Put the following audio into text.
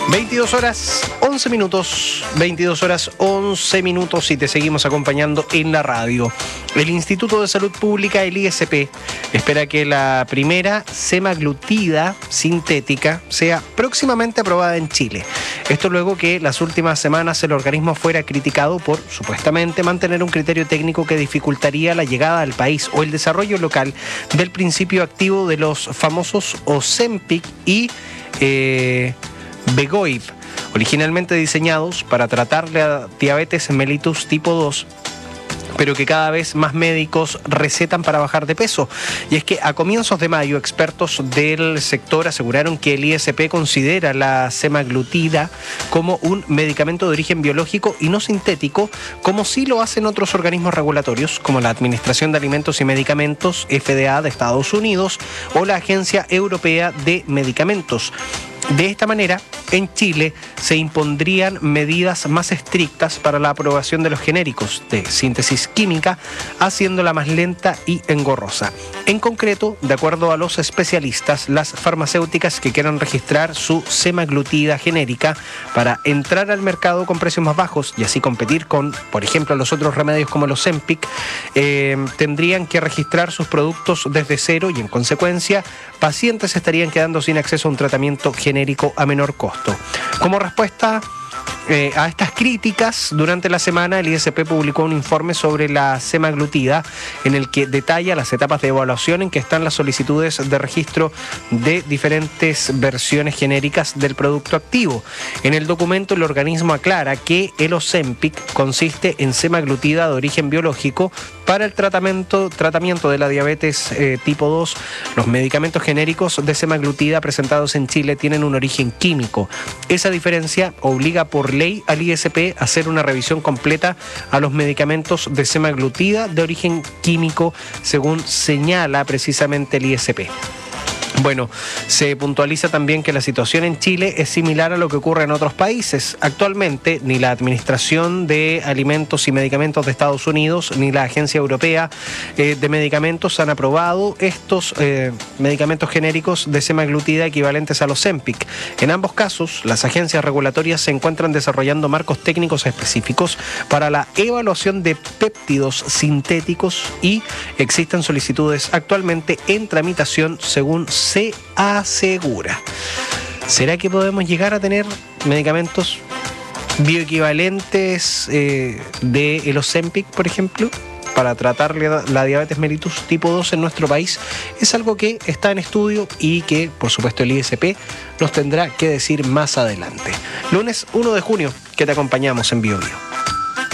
22 horas 11 minutos, 22 horas 11 minutos y te seguimos acompañando en la radio. El Instituto de Salud Pública, el ISP, espera que la primera semaglutida sintética sea próximamente aprobada en Chile. Esto luego que las últimas semanas el organismo fuera criticado por, supuestamente, mantener un criterio técnico que dificultaría la llegada al país o el desarrollo local del principio activo de los famosos Ozempic y Wegovy, originalmente diseñados para tratar la diabetes mellitus tipo 2, pero que cada vez más médicos recetan para bajar de peso. Y es que a comienzos de mayo, expertos del sector aseguraron que el ISP considera la semaglutida como un medicamento de origen biológico y no sintético, como sí lo hacen otros organismos regulatorios, como la Administración de Alimentos y Medicamentos, FDA de Estados Unidos, o la Agencia Europea de Medicamentos. De esta manera, en Chile se impondrían medidas más estrictas para la aprobación de los genéricos de síntesis química, haciéndola más lenta y engorrosa. En concreto, de acuerdo a los especialistas, las farmacéuticas que quieran registrar su semaglutida genérica para entrar al mercado con precios más bajos y así competir con, por ejemplo, los otros remedios como los Ozempic, tendrían que registrar sus productos desde cero y, en consecuencia, pacientes estarían quedando sin acceso a un tratamiento genérico a menor costo. Como respuesta a estas críticas, durante la semana el ISP publicó un informe sobre la semaglutida en el que detalla las etapas de evaluación en que están las solicitudes de registro de diferentes versiones genéricas del producto activo. En el documento el organismo aclara que el Ozempic consiste en semaglutida de origen biológico para el tratamiento de la diabetes tipo 2. Los medicamentos genéricos de semaglutida presentados en Chile tienen un origen químico. Esa diferencia obliga por ley al ISP a hacer una revisión completa a los medicamentos de semaglutida de origen químico, según señala precisamente el ISP. Bueno, se puntualiza también que la situación en Chile es similar a lo que ocurre en otros países. Actualmente, ni la Administración de Alimentos y Medicamentos de Estados Unidos ni la Agencia Europea de Medicamentos han aprobado estos medicamentos genéricos de semaglutida equivalentes a los Ozempic. En ambos casos, las agencias regulatorias se encuentran desarrollando marcos técnicos específicos para la evaluación de péptidos sintéticos y existen solicitudes actualmente en tramitación según se asegura. ¿Será que podemos llegar a tener medicamentos bioequivalentes de el Ozempic, por ejemplo, para tratar la diabetes mellitus tipo 2 en nuestro país? Es algo que está en estudio y que, por supuesto, el ISP nos tendrá que decir más adelante. Lunes 1 de junio, que te acompañamos en Bio Bio.